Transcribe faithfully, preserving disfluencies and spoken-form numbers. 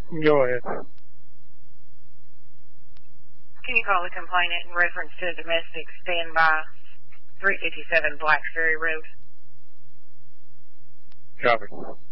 Go ahead. Can you call the complainant in reference to a domestic standby, three fifty-seven Black Ferry Road? Copy.